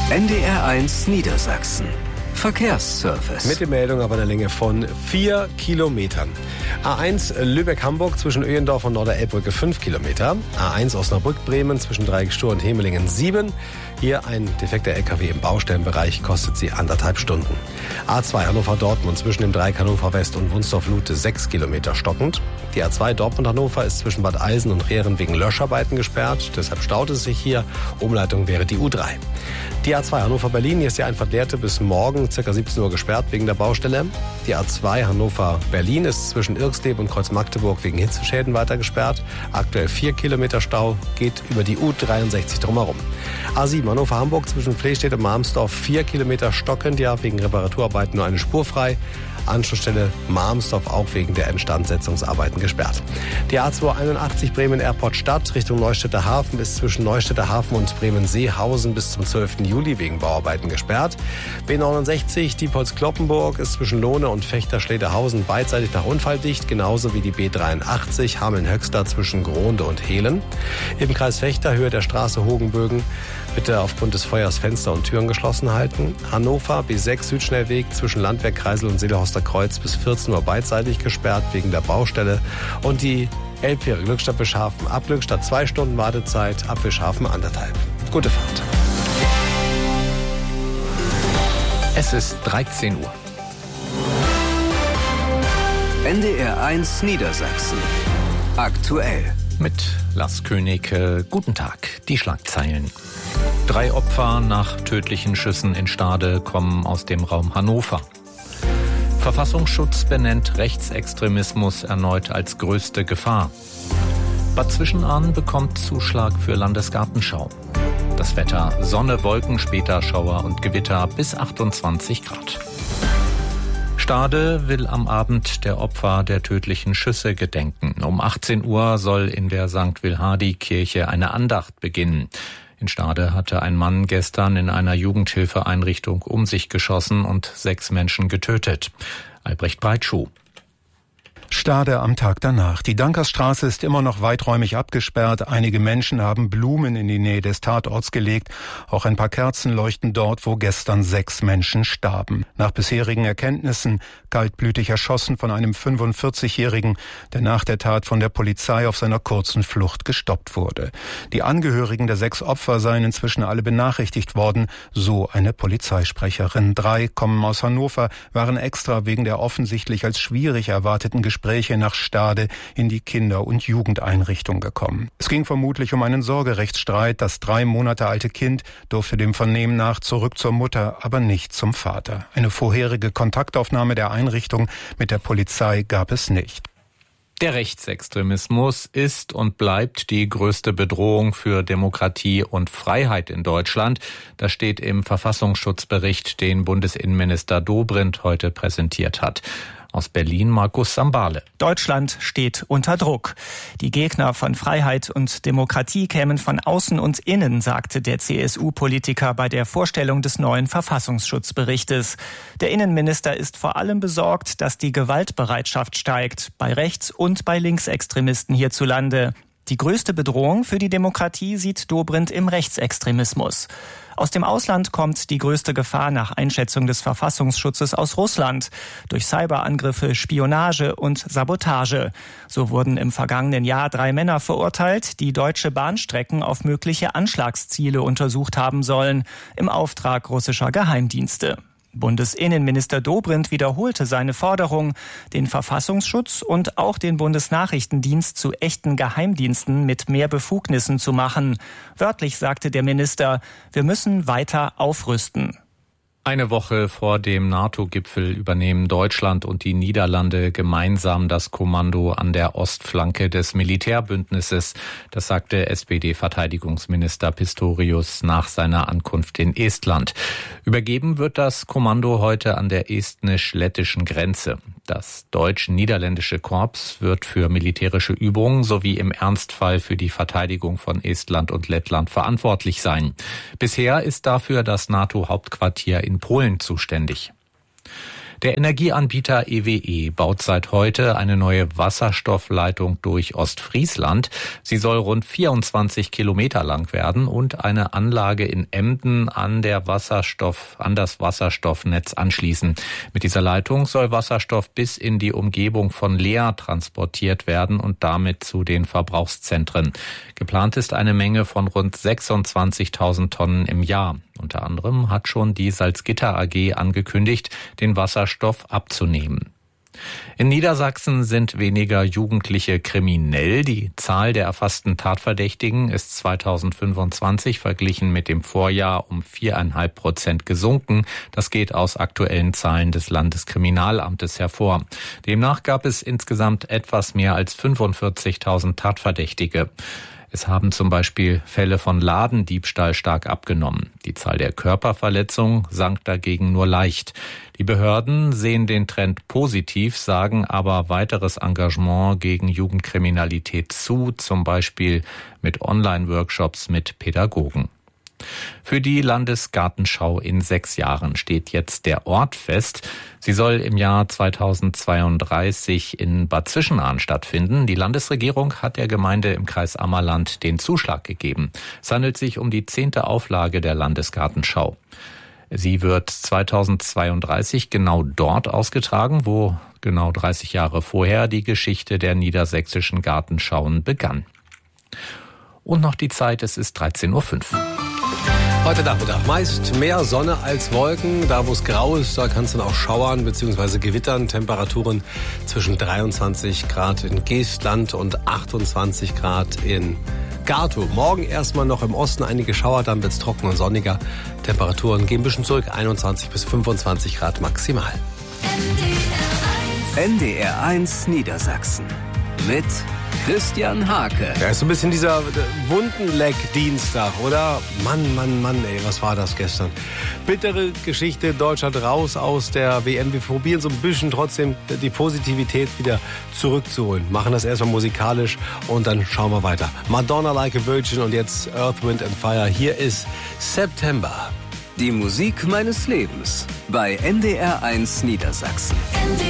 NDR1 Niedersachsen. Verkehrsservice. Mit der Meldung aber einer Länge von 4 Kilometern. A1 Lübeck-Hamburg zwischen Öhendorf und Norderelbbrücke 5 Kilometer. A1 Osnabrück-Bremen zwischen Dreieckstuhl und Hemelingen 7. Hier ein defekter LKW im Baustellenbereich, kostet sie 1,5 Stunden. A2 Hannover-Dortmund zwischen dem Dreieck Hannover West und Wunsdorf-Lute 6 Kilometer stockend. Die A2 Dortmund-Hannover ist zwischen Bad Eisen und Rehren wegen Löscharbeiten gesperrt. Deshalb staut es sich hier. Umleitung wäre die U3. Die A2 Hannover-Berlin, hier ist die Einfahrt Lehrte bis morgen ca. 17 Uhr gesperrt wegen der Baustelle. Die A2 Hannover-Berlin ist zwischen Irxleben und Kreuz-Magdeburg wegen Hitzeschäden weiter gesperrt. Aktuell 4 Kilometer Stau, geht über die U63 drumherum. A7 Hannover-Hamburg zwischen Flehstedt und Marmsdorf 4 Kilometer stockend, ja wegen Reparaturarbeiten nur eine Spur frei. Anschlussstelle Marmsdorf auch wegen der Instandsetzungsarbeiten gesperrt. Die A281 Bremen-Airport Stadt Richtung Neustädter Hafen ist zwischen Neustädter Hafen und Bremen-Seehausen bis zum 12. Juli wegen Bauarbeiten gesperrt. B69 Diepholz-Kloppenburg ist zwischen Lohne und Fechter-Schlederhausen beidseitig nach Unfall dicht, genauso wie die B83 Hameln-Höxter zwischen Gronde und Hehlen. Im Kreis Fechter Höhe der Straße Hogenbögen bitte aufgrund des Feuers Fenster und Türen geschlossen halten. Hannover B6 Südschnellweg zwischen Landwehr, Kreisel und Seelehorster Kreuz bis 14 Uhr beidseitig gesperrt wegen der Baustelle. Und die Elbfähre Glückstadt-Wischhafen ab Glückstadt 2 Stunden Wartezeit, ab Wischhafen 1,5. Gute Fahrt. Es ist 13 Uhr. NDR1 Niedersachsen. Aktuell. Mit Lars König, guten Tag. Die Schlagzeilen. 3 Opfer nach tödlichen Schüssen in Stade kommen aus dem Raum Hannover. Verfassungsschutz benennt Rechtsextremismus erneut als größte Gefahr. Bad Zwischenahn bekommt Zuschlag für Landesgartenschau. Das Wetter: Sonne, Wolken, später Schauer und Gewitter bis 28 Grad. Stade will am Abend der Opfer der tödlichen Schüsse gedenken. Um 18 Uhr soll in der St. Wilhardi-Kirche eine Andacht beginnen. In Stade hatte ein Mann gestern in einer Jugendhilfeeinrichtung um sich geschossen und 6 Menschen getötet. Albrecht Breitschuh. Stade am Tag danach. Die Dankersstraße ist immer noch weiträumig abgesperrt. Einige Menschen haben Blumen in die Nähe des Tatorts gelegt. Auch ein paar Kerzen leuchten dort, wo gestern 6 Menschen starben. Nach bisherigen Erkenntnissen kaltblütig erschossen von einem 45-Jährigen, der nach der Tat von der Polizei auf seiner kurzen Flucht gestoppt wurde. Die Angehörigen der 6 Opfer seien inzwischen alle benachrichtigt worden, so eine Polizeisprecherin. 3 kommen aus Hannover, waren extra wegen der offensichtlich als schwierig erwarteten Gespräche nach Stade in die Kinder- und Jugendeinrichtung gekommen. Es ging vermutlich um einen Sorgerechtsstreit. Das 3 Monate alte Kind durfte dem Vernehmen nach zurück zur Mutter, aber nicht zum Vater. Eine vorherige Kontaktaufnahme der Einrichtung mit der Polizei gab es nicht. Der Rechtsextremismus ist und bleibt die größte Bedrohung für Demokratie und Freiheit in Deutschland. Das steht im Verfassungsschutzbericht, den Bundesinnenminister Dobrindt heute präsentiert hat. Aus Berlin Markus Sambale. Deutschland steht unter Druck. Die Gegner von Freiheit und Demokratie kämen von außen und innen, sagte der CSU-Politiker bei der Vorstellung des neuen Verfassungsschutzberichtes. Der Innenminister ist vor allem besorgt, dass die Gewaltbereitschaft steigt, bei Rechts- und bei Linksextremisten hierzulande. Die größte Bedrohung für die Demokratie sieht Dobrindt im Rechtsextremismus. Aus dem Ausland kommt die größte Gefahr nach Einschätzung des Verfassungsschutzes aus Russland. Durch Cyberangriffe, Spionage und Sabotage. So wurden im vergangenen Jahr 3 Männer verurteilt, die deutsche Bahnstrecken auf mögliche Anschlagsziele untersucht haben sollen, im Auftrag russischer Geheimdienste. Bundesinnenminister Dobrindt wiederholte seine Forderung, den Verfassungsschutz und auch den Bundesnachrichtendienst zu echten Geheimdiensten mit mehr Befugnissen zu machen. Wörtlich sagte der Minister, wir müssen weiter aufrüsten. Eine Woche vor dem NATO-Gipfel übernehmen Deutschland und die Niederlande gemeinsam das Kommando an der Ostflanke des Militärbündnisses. Das sagte SPD-Verteidigungsminister Pistorius nach seiner Ankunft in Estland. Übergeben wird das Kommando heute an der estnisch-lettischen Grenze. Das deutsch-niederländische Korps wird für militärische Übungen sowie im Ernstfall für die Verteidigung von Estland und Lettland verantwortlich sein. Bisher ist dafür das NATO-Hauptquartier in Polen zuständig. Der Energieanbieter EWE baut seit heute eine neue Wasserstoffleitung durch Ostfriesland. Sie soll rund 24 Kilometer lang werden und eine Anlage in Emden an das Wasserstoffnetz anschließen. Mit dieser Leitung soll Wasserstoff bis in die Umgebung von Leer transportiert werden und damit zu den Verbrauchszentren. Geplant ist eine Menge von rund 26.000 Tonnen im Jahr. Unter anderem hat schon die Salzgitter AG angekündigt, den Wasserstoff abzunehmen. In Niedersachsen sind weniger Jugendliche kriminell. Die Zahl der erfassten Tatverdächtigen ist 2025 verglichen mit dem Vorjahr um 4,5% gesunken. Das geht aus aktuellen Zahlen des Landeskriminalamtes hervor. Demnach gab es insgesamt etwas mehr als 45.000 Tatverdächtige. Es haben zum Beispiel Fälle von Ladendiebstahl stark abgenommen. Die Zahl der Körperverletzungen sank dagegen nur leicht. Die Behörden sehen den Trend positiv, sagen aber weiteres Engagement gegen Jugendkriminalität zu, zum Beispiel mit Online-Workshops mit Pädagogen. Für die Landesgartenschau in 6 Jahren steht jetzt der Ort fest. Sie soll im Jahr 2032 in Bad Zwischenahn stattfinden. Die Landesregierung hat der Gemeinde im Kreis Ammerland den Zuschlag gegeben. Es handelt sich um die 10. Auflage der Landesgartenschau. Sie wird 2032 genau dort ausgetragen, wo genau 30 Jahre vorher die Geschichte der niedersächsischen Gartenschauen begann. Und noch die Zeit, es ist 13:05 Uhr. Heute Nachmittag meist mehr Sonne als Wolken. Da, wo es grau ist, da kann es dann auch schauern bzw. gewittern. Temperaturen zwischen 23 Grad in Geestland und 28 Grad in Gartow. Morgen erstmal noch im Osten einige Schauer, dann wird es trocken und sonniger. Temperaturen gehen ein bisschen zurück, 21 bis 25 Grad maximal. NDR1 Niedersachsen mit Christian Hake. Ja, ist so ein bisschen dieser Wundenleck-Dienstag, oder? Mann, ey, was war das gestern? Bittere Geschichte, Deutschland raus aus der WM. Wir probieren so ein bisschen trotzdem die Positivität wieder zurückzuholen. Machen das erstmal musikalisch und dann schauen wir weiter. Madonna Like a Virgin und jetzt Earth, Wind and Fire. Hier ist September. Die Musik meines Lebens bei NDR1 Niedersachsen.